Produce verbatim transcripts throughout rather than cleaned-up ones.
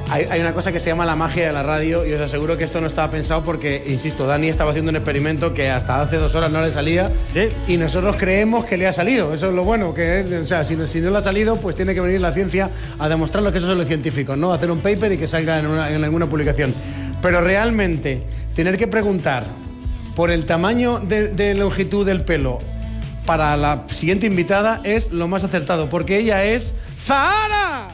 Hay, hay una cosa que se llama la magia de la radio y os aseguro que esto no estaba pensado porque, insisto, Dani estaba haciendo un experimento que hasta hace dos horas no le salía, ¿sí? Y nosotros creemos que le ha salido. Eso es lo bueno, que o sea, si no, si no le ha salido, pues tiene que venir la ciencia a demostrarlo, que eso son los científicos, ¿no? Hacer un paper y que salga en, una, en alguna publicación. Pero realmente, tener que preguntar por el tamaño de, de longitud del pelo para la siguiente invitada es lo más acertado, porque ella es Zahara.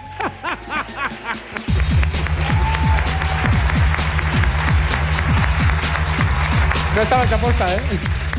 No estaba hecha posta, ¿eh?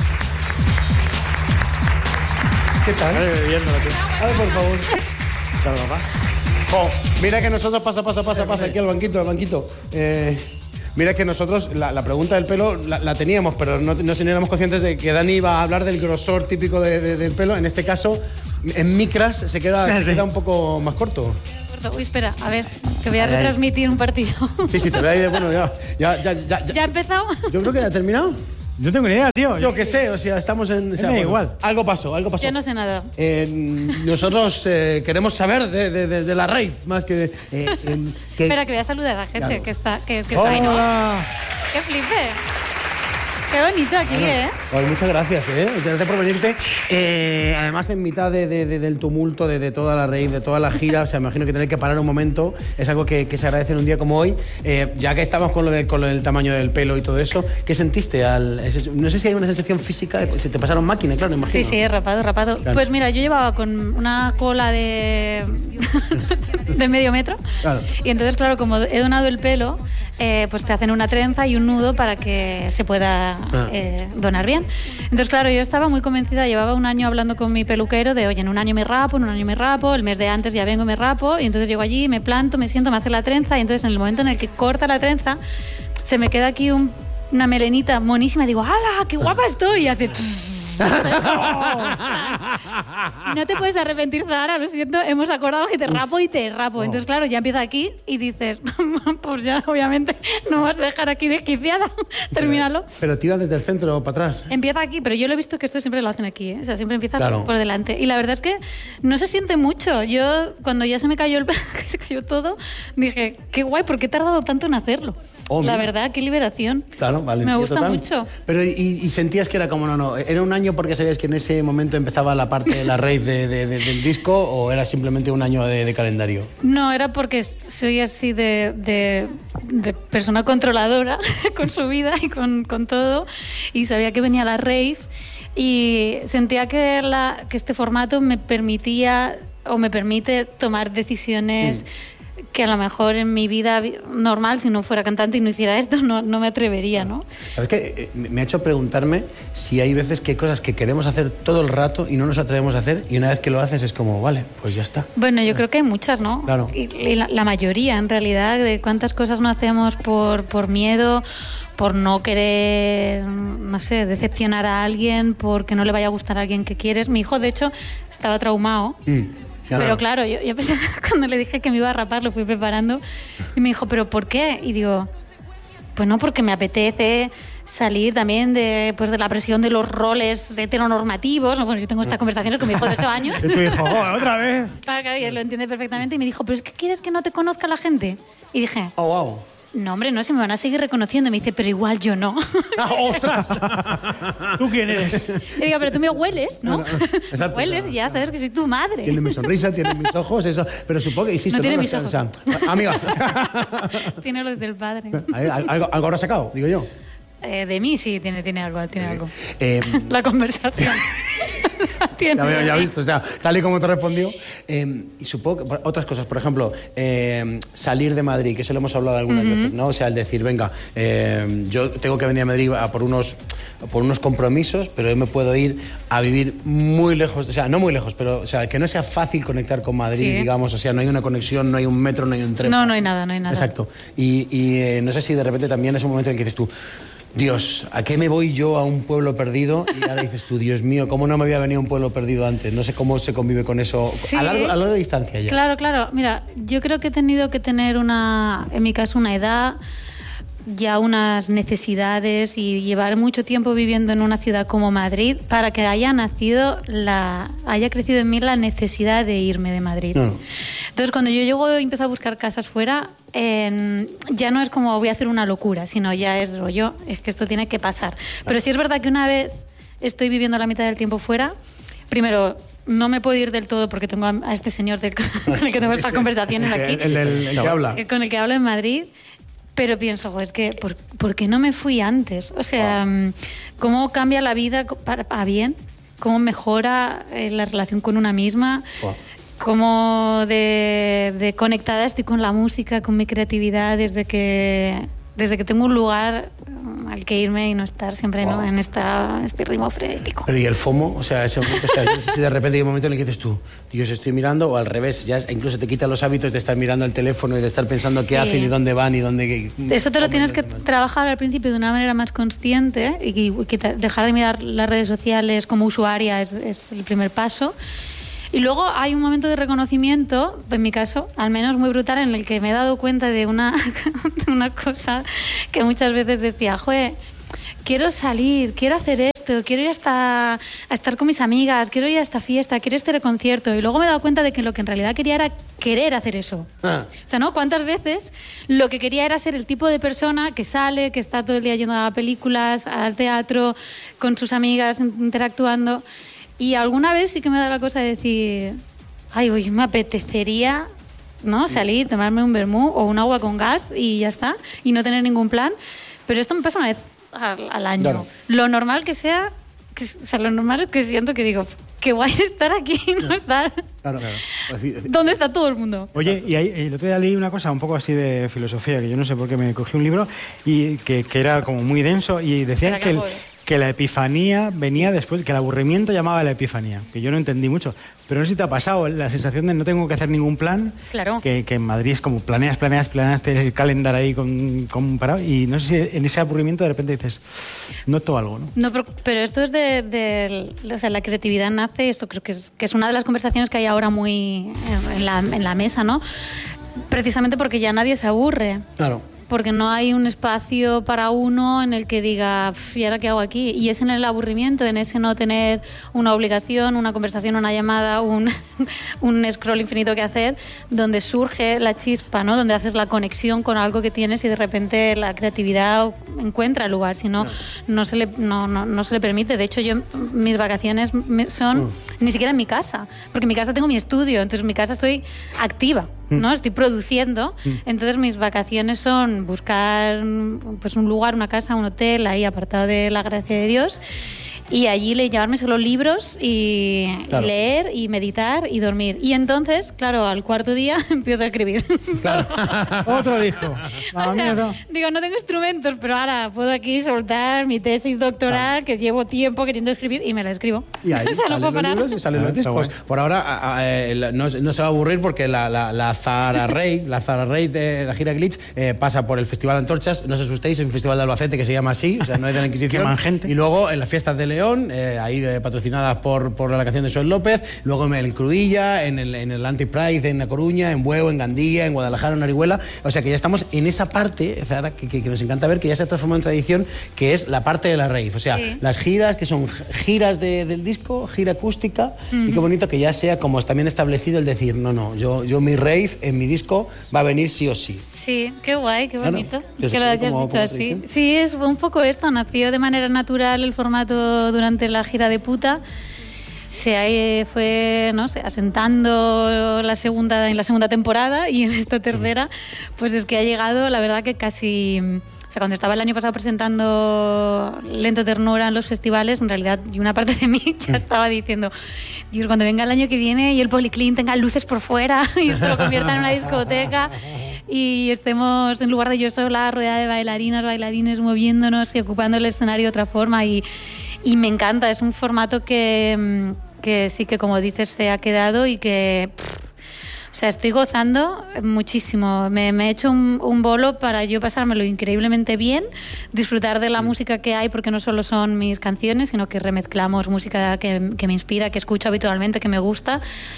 ¿Qué tal? Eh, viéndolo, tío. A ver, por favor. ¿Qué tal, papá? Oh, mira que nosotros, pasa, pasa, pasa, pasa, aquí al banquito, al banquito. Eh, mira que nosotros, la, la pregunta del pelo la, la teníamos, pero no, no éramos conscientes de que Dani iba a hablar del grosor típico de, de, del pelo. En este caso, en micras se queda, se queda un poco más corto. Uy, espera, a ver, que voy a retransmitir un partido. Sí, sí, te veo ahí de bueno, ya, ya, ya, ya, ya. ¿Ya ha empezado? Yo creo que ya ha terminado. No tengo ni idea, tío. Yo qué sé, o sea, estamos en... O sea, me da bueno, igual. Algo pasó, algo pasó. Yo no sé nada. Eh, nosotros eh, queremos saber de, de, de, de la rave, más que... Eh, eh, que... Espera, que voy a saludar a la gente claro. que está, que, que Hola. está ahí, ¿no? ¡Qué flipe! Qué bonito aquí, bueno, ¿eh? Pues muchas gracias, ¿eh? Muchas gracias por venirte. Eh, además, en mitad de, de, de, del tumulto, de, de toda la rave, de toda la gira, o sea, me imagino que tener que parar un momento es algo que, que se agradece en un día como hoy. Eh, ya que estábamos con lo, de, con lo del tamaño del pelo y todo eso, ¿qué sentiste? Al, no sé si hay una sensación física, se te pasaron máquina, claro, imagino. Sí, sí, rapado, rapado. Claro. Pues mira, yo llevaba con una cola de, de medio metro. Claro. Y entonces, claro, como he donado el pelo, eh, pues te hacen una trenza y un nudo para que se pueda... Ah. Eh, donar bien. Entonces, claro, yo estaba muy convencida, llevaba un año hablando con mi peluquero de, oye, en un año me rapo, en un año me rapo, el mes de antes ya vengo, me rapo, y entonces llego allí, me planto, me siento, me hace la trenza, y entonces en el momento en el que corta la trenza, se me queda aquí un, una melenita monísima, y digo, ¡hala, qué guapa estoy! Y hace... No te puedes arrepentir, Zahara, lo siento, hemos acordado que te rapo y te rapo. Entonces, claro, ya empieza aquí y dices, pues ya, obviamente, no vas a dejar aquí desquiciada. Termínalo. Pero, pero tira desde el centro para atrás. Empieza aquí, pero yo lo he visto que esto siempre lo hacen aquí, ¿eh? O sea, siempre empieza claro. por delante. Y la verdad es que no se siente mucho. Yo, cuando ya se me cayó el se cayó todo, dije, qué guay, ¿por qué he tardado tanto en hacerlo? Oh, la verdad, qué liberación. Claro, vale. Me gusta total. mucho. Pero y, y sentías que era como, no, no, ¿era un año porque sabías que en ese momento empezaba la parte de la rave de, de, de, del disco o era simplemente un año de, de calendario? No, era porque soy así de, de, de persona controladora con su vida y con, con todo, y sabía que venía la rave y sentía que, la, que este formato me permitía o me permite tomar decisiones... Mm. que a lo mejor en mi vida normal, si no fuera cantante y no hiciera esto, no, no me atrevería, ¿no? Es que me ha hecho preguntarme si hay veces que hay cosas que queremos hacer todo el rato y no nos atrevemos a hacer, y una vez que lo haces es como, vale, pues ya está. Bueno, yo creo que hay muchas, ¿no? Claro. Y, y la, la mayoría, en realidad, de cuántas cosas no hacemos por, por miedo, por no querer, no sé, decepcionar a alguien, porque no le vaya a gustar a alguien que quieres. Mi hijo, de hecho, estaba traumado. Mm. Claro. Pero claro, yo, yo pensé, cuando le dije que me iba a rapar, lo fui preparando y me dijo, ¿pero por qué? Y digo, pues no, porque me apetece salir también de, pues de la presión de los roles heteronormativos. Bueno, yo tengo estas conversaciones con mi hijo de ocho años. Y tu hijo, oh, otra vez. Claro, claro, y él lo entiende perfectamente y me dijo, ¿pero es que quieres que no te conozca la gente? Y dije, oh, wow. No, hombre, no, se me van a seguir reconociendo. Y me dice, pero igual yo no. Ah, ¡ostras! ¿Tú quién eres? Y digo, pero tú me hueles, ¿no? no, no. Exacto, me hueles y ya sabes que soy tu madre. Tiene mi sonrisa, tiene mis ojos, eso. Pero supongo que insisto. No tiene ¿no? mis ojos. O sea, amiga. Tiene los del padre. ¿Algo, algo habrá sacado, digo yo? Eh, de mí sí, tiene, tiene algo, tiene eh, algo. Eh, La conversación. Ya veo, ya he visto, o sea, tal y como te respondió. Eh, y supongo que otras cosas, por ejemplo, eh, salir de Madrid, que eso lo hemos hablado algunas uh-huh. veces, ¿no? O sea, el decir, venga, eh, yo tengo que venir a Madrid a por unos, por unos compromisos, pero yo me puedo ir a vivir muy lejos, o sea, no muy lejos, pero o sea, que no sea fácil conectar con Madrid, sí. digamos, o sea, no hay una conexión, no hay un metro, no hay un tren. No, no hay nada, no hay nada. Exacto. Y, y eh, no sé si de repente también es un momento en el que dices tú, Dios, ¿a qué me voy yo a un pueblo perdido? Y ahora dices tú, Dios mío, ¿cómo no me había venido a un pueblo perdido antes? No sé cómo se convive con eso sí. a, largo, a larga distancia ya. Claro, claro. Mira, yo creo que he tenido que tener una, en mi caso, una edad ya unas necesidades y llevar mucho tiempo viviendo en una ciudad como Madrid para que haya nacido la haya crecido en mí la necesidad de irme de Madrid. No. Entonces, cuando yo llego y empiezo a buscar casas fuera, eh, ya no es como voy a hacer una locura, sino ya es rollo, es que esto tiene que pasar. Pero sí es verdad que una vez estoy viviendo la mitad del tiempo fuera, primero, no me puedo ir del todo porque tengo a este señor del, con el que tengo estas conversaciones aquí. El, el, el, el que habla. Con el que hablo en Madrid. Pero pienso, es que, ¿por, ¿por qué no me fui antes? O sea, wow. ¿Cómo cambia la vida para, a bien? ¿Cómo mejora eh, la relación con una misma? Wow. ¿Cómo de, de conectada estoy con la música, con mi creatividad, desde que, desde que tengo un lugar al que irme y no estar siempre wow. ¿no? en esta, este ritmo frenético? Pero ¿y el FOMO? O sea, ese momento, o sea, yo, si de repente hay un momento en el que dices tú, Dios, estoy mirando, o al revés, ya incluso te quitan los hábitos de estar mirando el teléfono y de estar pensando qué sí. hacen y dónde van y dónde... Eso te lo tienes que trabajar al principio de una manera más consciente y, y, y dejar de mirar las redes sociales como usuaria es, es el primer paso. Y luego hay un momento de reconocimiento, en mi caso, al menos muy brutal, en el que me he dado cuenta de una, de una cosa que muchas veces decía, joder, quiero salir, quiero hacer esto, quiero ir hasta, a estar con mis amigas, quiero ir a esta fiesta, quiero ir a este concierto. Y luego me he dado cuenta de que lo que en realidad quería era querer hacer eso. Ah. O sea, ¿no? ¿Cuántas veces lo que quería era ser el tipo de persona que sale, que está todo el día yendo a películas, al teatro, con sus amigas, interactuando? Y alguna vez sí que me da la cosa de decir, ay, hoy me apetecería, ¿no? Salir, tomarme un vermú o un agua con gas y ya está, y no tener ningún plan. Pero esto me pasa una vez al, al año. Claro. Lo normal que sea, que, o sea, lo normal es que siento que digo, qué guay estar aquí y no estar... Claro, claro. ¿Dónde está todo el mundo? Oye, y ahí, el otro día leí una cosa un poco así de filosofía, que yo no sé por qué me cogí un libro y que, que era como muy denso y decían que... El, que la epifanía venía después, que el aburrimiento llamaba a la epifanía, que yo no entendí mucho. Pero no sé si te ha pasado la sensación de no tengo que hacer ningún plan, claro. que, que en Madrid es como planeas, planeas, planeas, tienes el calendario ahí con, con parado, y no sé si en ese aburrimiento de repente dices, noto algo, ¿no? No, pero, pero esto es de, de... O sea, la creatividad nace, esto creo que es, que es una de las conversaciones que hay ahora muy en, en, la, en la mesa, ¿no? Precisamente porque ya nadie se aburre. Claro. Porque no hay un espacio para uno en el que diga, ¿y ahora qué hago aquí? Y es en el aburrimiento, en ese no tener una obligación, una conversación, una llamada, un, un scroll infinito que hacer, donde surge la chispa, ¿no? Donde haces la conexión con algo que tienes y de repente la creatividad encuentra lugar, si no, no, se, le, no, no, no se le permite. De hecho, yo mis vacaciones son mm. ni siquiera en mi casa, porque en mi casa tengo mi estudio, entonces en mi casa estoy activa, ¿no? Estoy produciendo, entonces mis vacaciones son buscar pues un lugar, una casa, un hotel ahí apartado de la gracia de Dios y allí le llevarme solo libros y, claro. y leer y meditar y dormir. Y entonces, claro, al cuarto día empiezo a escribir. Claro. Otro disco. O sea, digo, no tengo instrumentos, pero ahora puedo aquí soltar mi tesis doctoral, claro. que llevo tiempo queriendo escribir y me la escribo. Y ahí o sea, no puedo parar. Y salen los discos. Por ahora a, a, a, no, no se va a aburrir porque la, la, la Zahara Rave, la Zahara Rave de la gira Glitch eh, pasa por el Festival de Antorchas. No os asustéis, es un festival de Albacete que se llama así, o sea, no es de la Inquisición. Queman gente. Y luego en las fiestas de León, eh, ahí eh, patrocinadas por, por la canción de Joel López, luego en el Crudilla, en el, en el Anti-Pride en La Coruña, en Bueu, en Gandía, en Guadalajara, en Orihuela. O sea que ya estamos en esa parte, Zahara, que, que, que nos encanta ver, que ya se ha transformado en tradición, que es la parte de la rave. O sea, sí. las giras, que son giras de, del disco, gira acústica, uh-huh. y qué bonito que ya sea como también establecido el decir, no, no, yo, yo mi rave en mi disco va a venir sí o sí. Sí, qué guay, qué bonito. Claro, que lo hayas como, dicho como así. Tradición. Sí, es un poco esto, nació de manera natural el formato durante la gira de Puta. Se fue, no sé, asentando la segunda, en la segunda temporada y en esta tercera, pues es que ha llegado, la verdad que casi... O sea, cuando estaba el año pasado presentando Lento Ternura en los festivales, en realidad, y una parte de mí ya estaba diciendo, Dios, cuando venga el año que viene y el Policlín tenga luces por fuera y esto lo convierta en una discoteca y estemos, en lugar de yo sola, rodeada de bailarinas, bailarines, moviéndonos y ocupando el escenario de otra forma. Y, y me encanta, es un formato que, que sí que, como dices, se ha quedado y que... Pff, o sea, estoy gozando muchísimo. Me, me he hecho un, un bolo para yo pasármelo increíblemente bien, disfrutar de la música que hay, porque no solo son mis canciones, sino que remezclamos música que, que me inspira, que escucho habitualmente, que me gusta.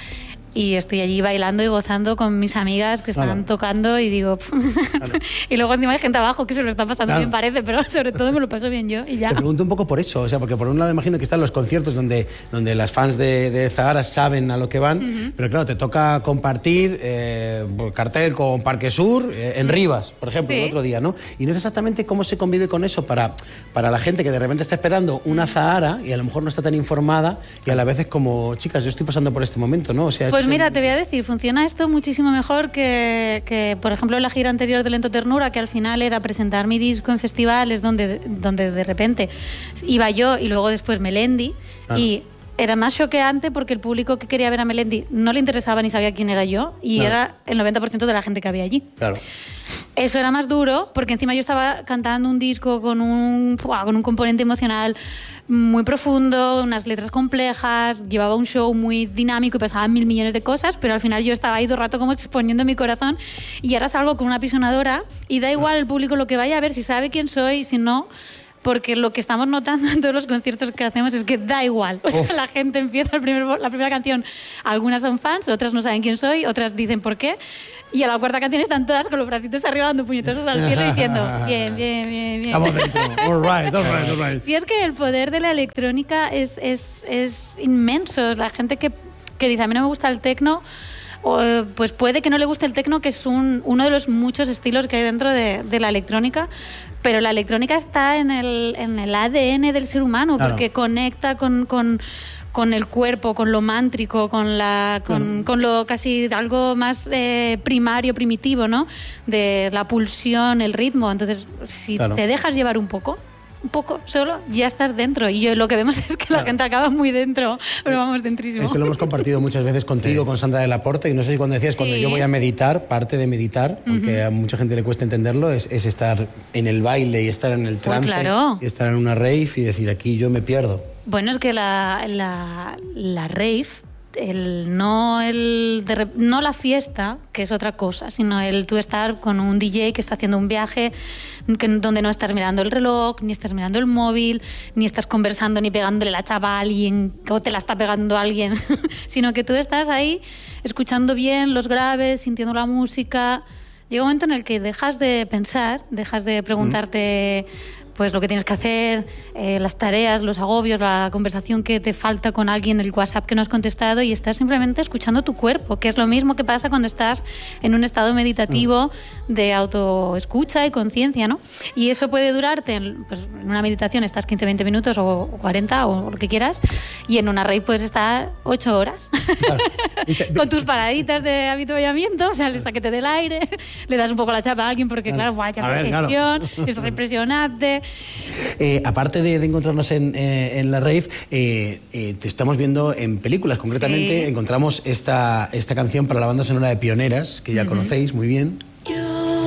y estoy allí bailando y gozando con mis amigas que están claro. tocando y digo... Claro. Y luego encima hay gente abajo que se lo está pasando claro. bien, parece, pero sobre todo me lo paso bien yo y ya. Te pregunto un poco por eso, o sea, porque por un lado imagino que están los conciertos donde, donde las fans de, de Zahara saben a lo que van, uh-huh. pero claro, te toca compartir eh, cartel con Parque Sur eh, en Rivas, por ejemplo, sí. el otro día, ¿no? Y no es exactamente cómo se convive con eso para, para la gente que de repente está esperando una Zahara y a lo mejor no está tan informada y a la vez es como, chicas, yo estoy pasando por este momento, ¿no? O sea, pues mira, te voy a decir, funciona esto muchísimo mejor que, que, por ejemplo, la gira anterior de Lento Ternura, que al final era presentar mi disco en festivales donde, donde de repente iba yo y luego después Melendi ah. y era más choqueante porque el público que quería ver a Melendi no le interesaba ni sabía quién era yo y claro. era el noventa por ciento de la gente que había allí. Claro. Eso era más duro porque encima yo estaba cantando un disco con un, con un componente emocional muy profundo, unas letras complejas, llevaba un show muy dinámico y pasaba mil millones de cosas, pero al final yo estaba ahí todo el rato como exponiendo mi corazón y ahora salgo con una pisonadora y da igual el público lo que vaya a ver, si sabe quién soy, si no... Porque lo que estamos notando en todos los conciertos que hacemos es que da igual. O sea, Uf. la gente empieza el primer, la primera canción, algunas son fans, otras no saben quién soy, otras dicen por qué. Y a la cuarta canción están todas con los bracitos arriba dando puñetazos al cielo diciendo bien, bien, bien, bien. Estamos dentro. All right, all right, all right. Sí, es que el poder de la electrónica es, es, es inmenso. La gente que, que dice, a mí no me gusta el techno, o, pues puede que no le guste el techno, que es un, uno de los muchos estilos que hay dentro de, de la electrónica. Pero la electrónica está en el, en el A D N del ser humano, claro. porque conecta con, con, con el cuerpo, con lo mántrico, con, la, con, mm. con lo casi algo más eh, primario, primitivo, ¿no? De la pulsión, el ritmo. Entonces, si claro. te dejas llevar un poco, un poco solo, ya estás dentro. Y yo lo que vemos es que claro. la gente acaba muy dentro, pero vamos dentrísimo. Eso lo hemos compartido muchas veces contigo, sí. con Sandra de la Porta, y no sé si cuando decías, sí. cuando yo voy a meditar, parte de meditar, uh-huh. aunque a mucha gente le cuesta entenderlo, es, es estar en el baile y estar en el trance, pues claro. y estar en una rave y decir, aquí yo me pierdo. Bueno, es que la, la, la rave... El, no, el de, no la fiesta, que es otra cosa, sino el tú estar con un D J que está haciendo un viaje que, donde no estás mirando el reloj, ni estás mirando el móvil, ni estás conversando ni pegándole la chapa a alguien o te la está pegando a alguien, sino que tú estás ahí escuchando bien los graves, sintiendo la música. Llega un momento en el que dejas de pensar, dejas de preguntarte... Mm. pues lo que tienes que hacer, eh, las tareas, los agobios, la conversación que te falta con alguien, el WhatsApp que no has contestado, y estás simplemente escuchando tu cuerpo, que es lo mismo que pasa cuando estás en un estado meditativo de autoescucha y conciencia, ¿no? Y eso puede durarte, pues en una meditación estás quince, veinte minutos o cuarenta o lo que quieras, y en una rave puedes estar ocho horas. Claro. Con tus paraditas de habituallamiento, o sea, le saquete del aire, le das un poco la chapa a alguien porque, claro, guay, qué presión, claro. Esto es impresionante. Eh, aparte de, de encontrarnos en, eh, en la rave, eh, eh, te estamos viendo en películas. Concretamente, sí. encontramos esta, esta canción para la banda sonora de Pioneras, que ya uh-huh. conocéis muy bien.